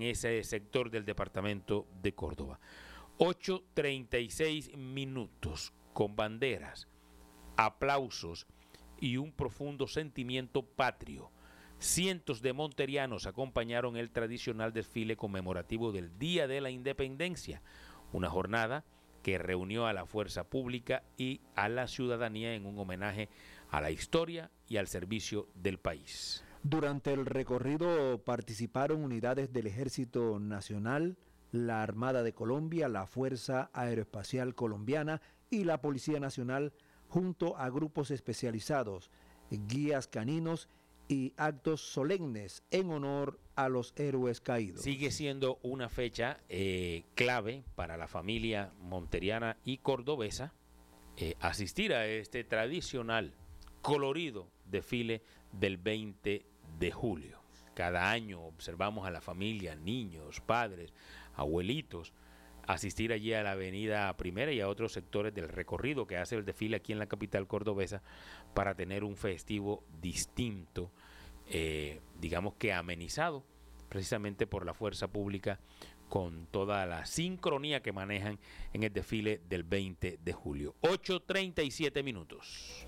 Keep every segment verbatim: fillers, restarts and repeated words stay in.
en ese sector del departamento de Córdoba. ocho treinta y seis minutos, con banderas, aplausos y un profundo sentimiento patrio. Cientos de monterianos acompañaron el tradicional desfile conmemorativo del Día de la Independencia, una jornada que reunió a la fuerza pública y a la ciudadanía en un homenaje a la historia y al servicio del país. Durante el recorrido participaron unidades del Ejército Nacional, la Armada de Colombia, la Fuerza Aeroespacial Colombiana y la Policía Nacional, junto a grupos especializados, guías caninos y actos solemnes en honor a los héroes caídos. Sigue siendo una fecha eh, clave para la familia monteriana y cordobesa eh, asistir a este tradicional, colorido desfile del veinte de julio. Cada año observamos a la familia, niños, padres, abuelitos, asistir allí a la avenida Primera y a otros sectores del recorrido que hace el desfile aquí en la capital cordobesa para tener un festivo distinto, eh, digamos que amenizado precisamente por la fuerza pública con toda la sincronía que manejan en el desfile del veinte de julio. ocho treinta y siete minutos.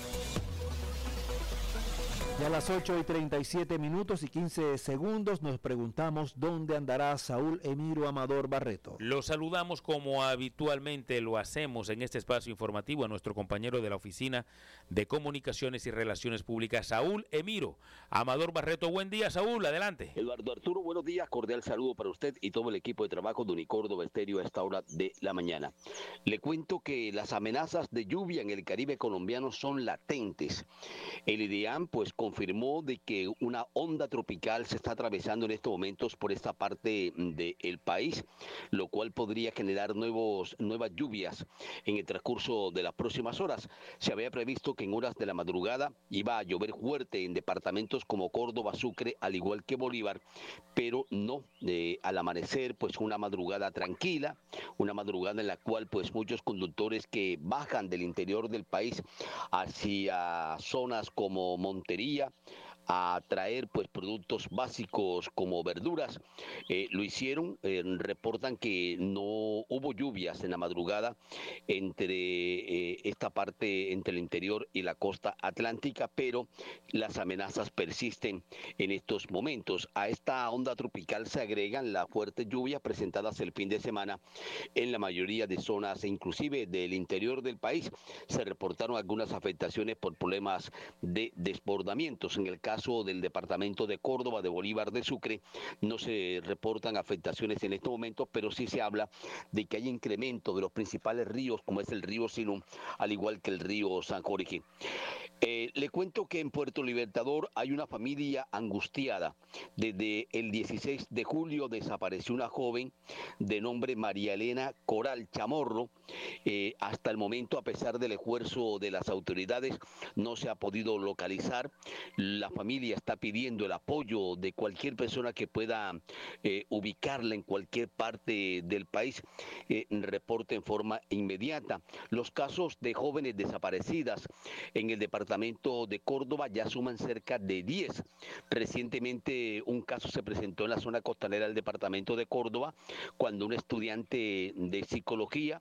Ya a las ocho y treinta y siete minutos y quince segundos nos preguntamos dónde andará Saúl Emiro Amador Barreto. Lo saludamos como habitualmente lo hacemos en este espacio informativo a nuestro compañero de la Oficina de Comunicaciones y Relaciones Públicas, Saúl Emiro Amador Barreto. Buen día, Saúl, adelante. Eduardo Arturo, buenos días, cordial saludo para usted y todo el equipo de trabajo de Unicórdoba Estéreo a esta hora de la mañana. Le cuento que las amenazas de lluvia en el Caribe colombiano son latentes. El IDEAM pues confirmó de que una onda tropical se está atravesando en estos momentos por esta parte del país, lo cual podría generar nuevos, nuevas lluvias en el transcurso de las próximas horas. Se había previsto que en horas de la madrugada iba a llover fuerte en departamentos como Córdoba, Sucre, al igual que Bolívar, pero no, eh, al amanecer pues una madrugada tranquila, una madrugada en la cual pues muchos conductores que bajan del interior del país hacia zonas como Montería, a traer pues productos básicos como verduras, eh, lo hicieron, eh, reportan que no hubo lluvias en la madrugada entre eh, esta parte, entre el interior y la costa atlántica, pero las amenazas persisten en estos momentos. A esta onda tropical se agregan las fuertes lluvias presentadas el fin de semana en la mayoría de zonas, e inclusive del interior del país. Se reportaron algunas afectaciones por problemas de desbordamientos. En el caso del departamento de Córdoba, de Bolívar, de Sucre, no se reportan afectaciones en estos momentos, pero sí se habla de que hay incremento de los principales ríos, como es el río Sinú, al igual que el río San Jorge. Eh, le cuento que en Puerto Libertador hay una familia angustiada. Desde el dieciséis de julio desapareció una joven de nombre María Elena Coral Chamorro. Eh, hasta el momento, a pesar del esfuerzo de las autoridades, no se ha podido localizar. La familia está pidiendo el apoyo de cualquier persona que pueda eh, ubicarla en cualquier parte del país, eh, reporte en forma inmediata. Los casos de jóvenes desaparecidas en el departamento de Córdoba ya suman cerca de diez. Recientemente un caso se presentó en la zona costanera del departamento de Córdoba, cuando un estudiante de psicología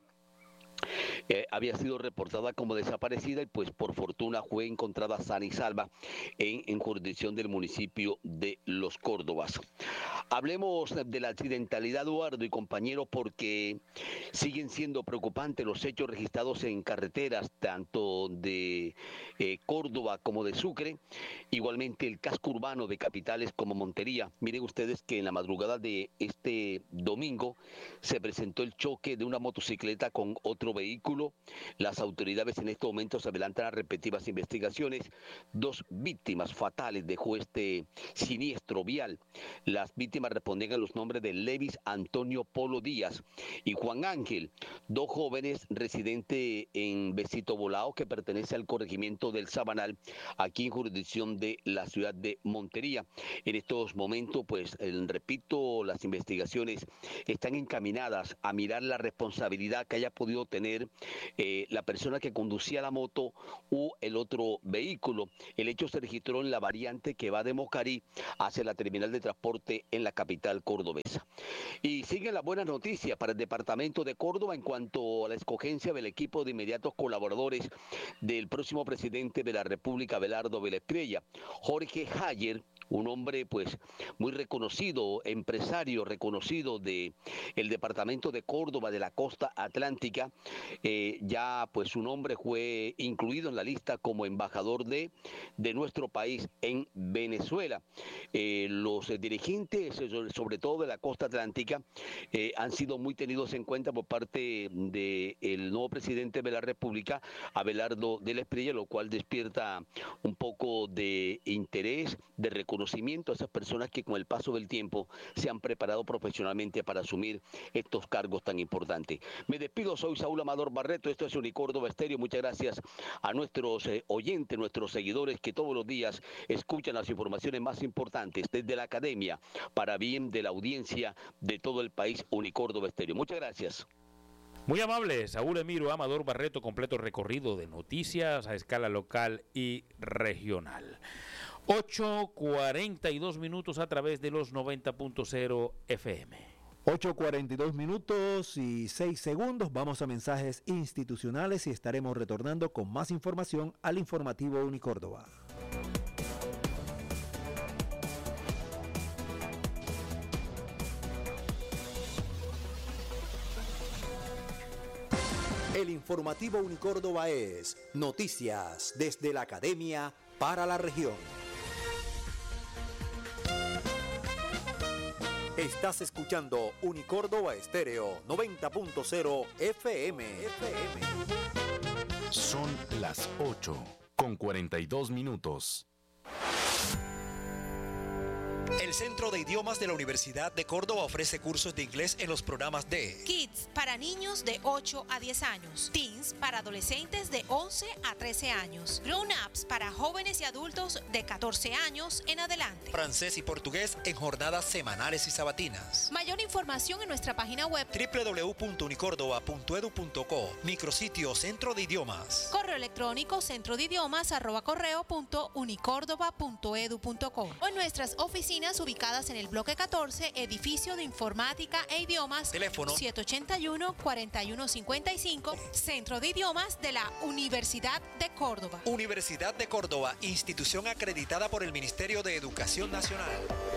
Eh, había sido reportada como desaparecida y pues por fortuna fue encontrada sana y salva en, en jurisdicción del municipio de Los Córdobas. Hablemos de la accidentalidad, Eduardo y compañeros, porque siguen siendo preocupantes los hechos registrados en carreteras tanto de eh, Córdoba como de Sucre, igualmente el casco urbano de capitales como Montería. Miren ustedes que en la madrugada de este domingo se presentó el choque de una motocicleta con otro vehículo. Las autoridades en estos momentos adelantan las respectivas investigaciones. Dos víctimas fatales dejó este siniestro vial. Las víctimas respondían a los nombres de Levis Antonio Polo Díaz y Juan Ángel, dos jóvenes residentes en Besito Volado, que pertenece al corregimiento del Sabanal, aquí en jurisdicción de la ciudad de Montería. En estos momentos, pues, el, repito, las investigaciones están encaminadas a mirar la responsabilidad que haya podido tener detener eh, la persona que conducía la moto u el otro vehículo. El hecho se registró en la variante que va de Mocarí hacia la terminal de transporte en la capital cordobesa. Y siguen las buenas noticias para el departamento de Córdoba en cuanto a la escogencia del equipo de inmediatos colaboradores del próximo presidente de la República, Abelardo Velasquez. Jorge Hayer, un hombre pues muy reconocido, empresario reconocido de el departamento de Córdoba, de la costa atlántica, eh, ya pues su nombre fue incluido en la lista como embajador de, de nuestro país en Venezuela. Eh, los eh, dirigentes, sobre todo de la costa atlántica, eh, han sido muy tenidos en cuenta por parte del nuevo presidente de la República, Abelardo de la Espriella, lo cual despierta un poco de interés, de reconocimiento a esas personas que con el paso del tiempo se han preparado profesionalmente para asumir estos cargos tan importantes. Me despido, soy Saúl Amador Barreto, esto es Unicórdoba Estéreo. Muchas gracias a nuestros eh, oyentes, nuestros seguidores que todos los días escuchan las informaciones más importantes desde la academia para bien de la audiencia de todo el país. Unicórdoba Estéreo. Muchas gracias. Muy amable, Saúl Emiro Amador Barreto, completo recorrido de noticias a escala local y regional. ocho cuarenta y dos minutos a través de los noventa punto cero F M. ocho cuarenta y dos minutos y seis segundos. Vamos a mensajes institucionales y estaremos retornando con más información al informativo Unicórdoba. El informativo Unicórdoba es noticias desde la academia para la región. Estás escuchando Unicórdoba Estéreo noventa punto cero F M. F M. Son las ocho con cuarenta y dos minutos. El Centro de Idiomas de la Universidad de Córdoba ofrece cursos de inglés en los programas de Kids para niños de ocho a diez años, Teens para adolescentes de once a trece años, Grown Ups para jóvenes y adultos de catorce años en adelante, francés y portugués en jornadas semanales y sabatinas. Mayor información en nuestra página web doble u doble u doble u punto unicórdoba punto edu punto co, micrositio Centro de Idiomas. Correo electrónico centro de idiomas arroba correo punto unicórdoba punto edu punto co o en nuestras oficinas ubicadas en el bloque catorce, edificio de informática e idiomas, teléfono siete ochenta y uno, cuarenta y uno cincuenta y cinco, Centro de Idiomas de la Universidad de Córdoba. Universidad de Córdoba, institución acreditada por el Ministerio de Educación Nacional.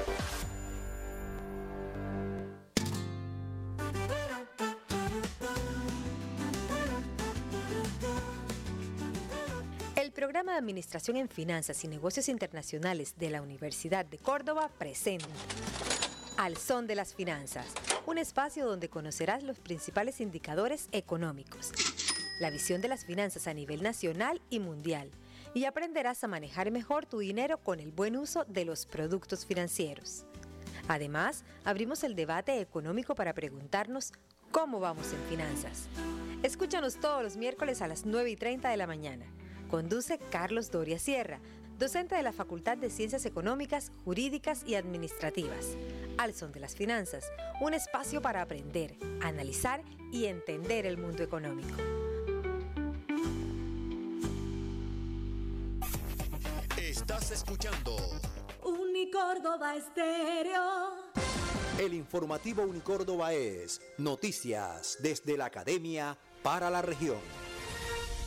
El Programa de Administración en Finanzas y Negocios Internacionales de la Universidad de Córdoba presenta Al Son de las Finanzas, un espacio donde conocerás los principales indicadores económicos, la visión de las finanzas a nivel nacional y mundial, y aprenderás a manejar mejor tu dinero con el buen uso de los productos financieros. Además, abrimos el debate económico para preguntarnos cómo vamos en finanzas. Escúchanos todos los miércoles a las nueve y treinta de la mañana. Conduce Carlos Doria Sierra, docente de la Facultad de Ciencias Económicas, Jurídicas y Administrativas. Al Son de las Finanzas, un espacio para aprender, analizar y entender el mundo económico. Estás escuchando Unicórdoba Estéreo. El informativo Unicórdoba es noticias desde la academia para la región.